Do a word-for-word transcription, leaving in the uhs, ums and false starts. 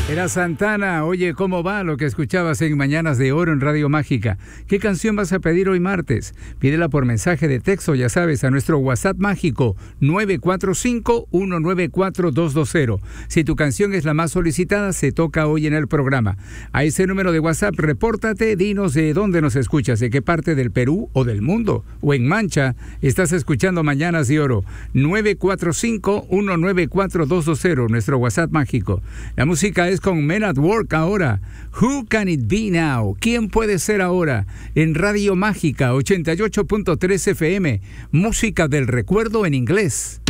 Era Santana. Oye, ¿cómo va lo que escuchabas en Mañanas de Oro en Radio Mágica? ¿Qué canción vas a pedir hoy martes? Pídela por mensaje de texto, ya sabes, a nuestro WhatsApp mágico nueve cuatro cinco, uno nueve cuatro, dos dos cero. Si tu canción es la más solicitada, se toca hoy en el programa. A ese número de WhatsApp, repórtate, dinos de dónde nos escuchas, de qué parte del Perú o del mundo, o en Mancha, estás escuchando Mañanas de Oro. nueve cuatro cinco, uno nueve cuatro, dos dos cero, nuestro WhatsApp mágico. La música es con Men at Work ahora. Who Can It Be Now? ¿Quién puede ser ahora? En Radio Mágica ochenta y ocho punto tres F M. Música del recuerdo en inglés.